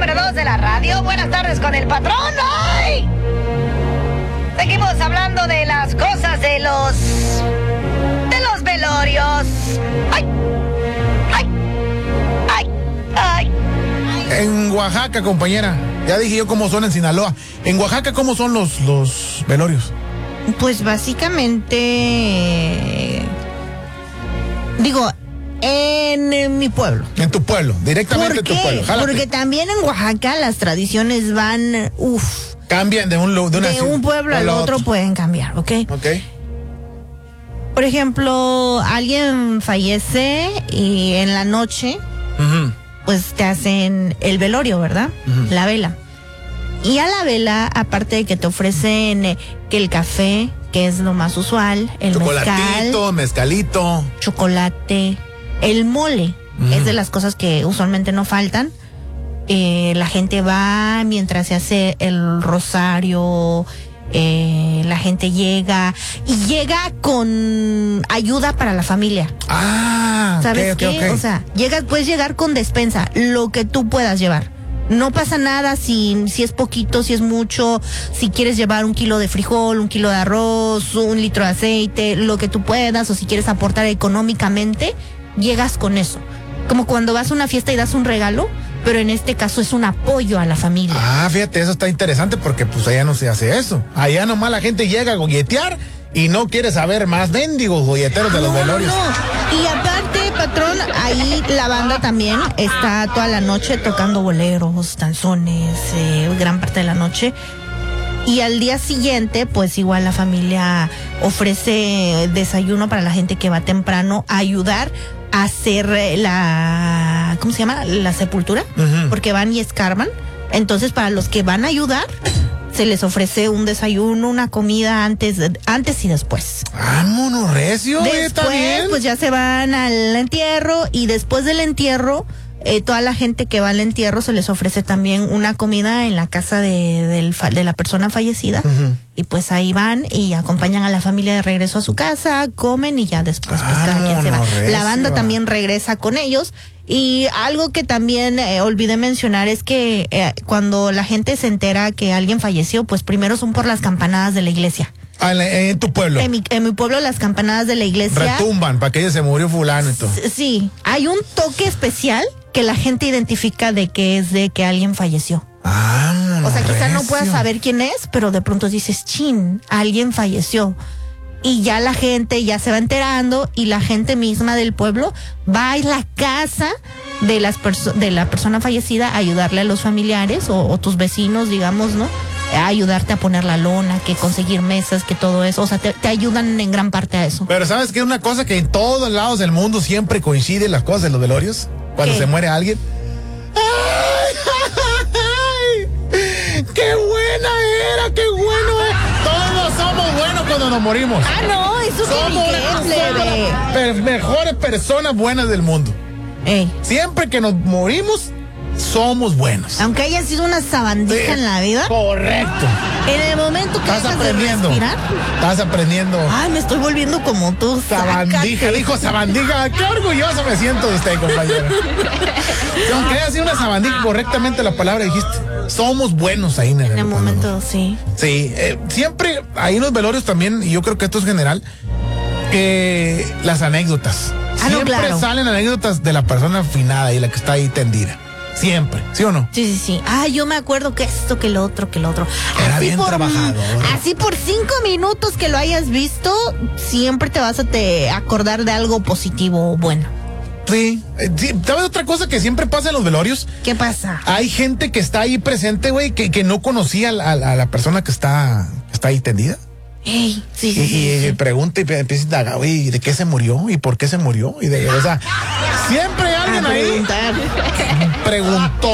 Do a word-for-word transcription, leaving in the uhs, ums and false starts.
número dos de la radio. Buenas tardes con el patrón. ¡Ay! Seguimos hablando de las cosas de los... de los velorios. ¡Ay! ¡Ay! ¡Ay! ¡Ay! En Oaxaca, compañera, ya dije yo cómo son en Sinaloa. En Oaxaca, ¿cómo son los, los velorios? Pues básicamente... Digo... En, en mi pueblo. En tu pueblo, directamente en tu pueblo. Jálate. Porque también en Oaxaca las tradiciones van, uff. Cambian de un de, una de un pueblo al otro, otro pueden cambiar, ¿ok? Ok. Por ejemplo, alguien fallece y en la noche, uh-huh. pues te hacen el velorio, ¿verdad? Uh-huh. La vela. Y a la vela, aparte de que te ofrecen eh, que el café, que es lo más usual, el chocolatito, mezcal, mezcalito, chocolate. El mole mm. es de las cosas que usualmente no faltan. Eh, la gente va mientras se hace el rosario, eh, la gente llega y llega con ayuda para la familia. Ah, ¿sabes okay, qué? Okay, okay. O sea, llegas, puedes llegar con despensa, lo que tú puedas llevar. No pasa nada si, si es poquito, si es mucho, si quieres llevar un kilo de frijol, un kilo de arroz, un litro de aceite, lo que tú puedas, o si quieres aportar económicamente, llegas con eso. Como cuando vas a una fiesta y das un regalo, pero en este caso es un apoyo a la familia. Ah, fíjate, eso está interesante porque pues allá no se hace eso. Allá nomás la gente llega a golletear y no quiere saber más mendigos golleteros de los no, velorios. No. Y aparte, patrón, ahí la banda también está toda la noche tocando boleros, danzones, eh, gran parte de la noche. Y al día siguiente, pues igual la familia ofrece desayuno para la gente que va temprano a ayudar a hacer la, ¿cómo se llama? La sepultura, uh-huh. porque van y escarban. Entonces, para los que van a ayudar, se les ofrece un desayuno, una comida antes, antes y después. ¡Vámonos, recio! Después, ¿está bien? Pues ya se van al entierro y después del entierro, eh, toda la gente que va al entierro se les ofrece también una comida en la casa de, del, de la persona fallecida. Uh-huh. Y pues ahí van y acompañan a la familia de regreso a su casa, comen y ya después pues cada quien se va. Recio. La banda también regresa con ellos. Y algo que también eh, olvidé mencionar es que eh, cuando la gente se entera que alguien falleció, pues primero son por las campanadas de la iglesia. Ah, en, en tu pueblo. En mi, en mi pueblo las campanadas de la iglesia retumban para que ella se murió fulano y todo. Sí, hay un toque especial que la gente identifica de que es de que alguien falleció. Ah, o sea, quizá recio. no puedas saber quién es, pero de pronto dices, chin, alguien falleció. Y ya la gente ya se va enterando y la gente misma del pueblo va a la casa de las perso- de la persona fallecida a ayudarle a los familiares o, o tus vecinos, digamos, ¿no? A ayudarte a poner la lona, que conseguir mesas, que todo eso. O sea, te, te ayudan en gran parte a eso. Pero ¿sabes qué? Una cosa que en todos lados del mundo siempre coinciden las cosas de los velorios. Cuando ¿Qué? se muere alguien. ¡Ay! ¡Ay! ¡Qué buena era! ¡Qué bueno es! Todos somos buenos cuando nos morimos. Ah, no, eso somos las per- mejores personas buenas del mundo. Ey. Siempre que nos morimos, somos buenos. Aunque haya sido una sabandija sí, en la vida. Correcto. En el momento que estás aprendiendo. De respirar, estás aprendiendo. Ay, me estoy volviendo como tú. Sabandija, sácate. Dijo sabandija. Qué orgulloso me siento de usted, compañero. Aunque haya sido una sabandija, correctamente la palabra dijiste. Somos buenos ahí en el, en el momento, sí. Sí, eh, siempre ahí en los velorios también, y yo creo que esto es general, que las anécdotas. Ah, siempre no, claro. salen anécdotas de la persona afinada y la que está ahí tendida. Siempre, ¿sí o no? Sí, sí, sí. Ah, yo me acuerdo que esto, que lo otro, que lo otro. Era así bien por, trabajador. Así por cinco minutos que lo hayas visto, siempre te vas a te acordar de algo positivo o bueno. Sí. Eh, sí. ¿Sabes otra cosa que siempre pasa en los velorios? ¿Qué pasa? Hay gente que está ahí presente, güey, que, que no conocía a la, a la persona que está, está ahí tendida. Ey, sí, sí, y, sí, y sí. pregunta y empieza a indagar, güey, ¿de qué se murió? ¿Y por qué se murió? Y de, o sea, siempre alguien ahí preguntó.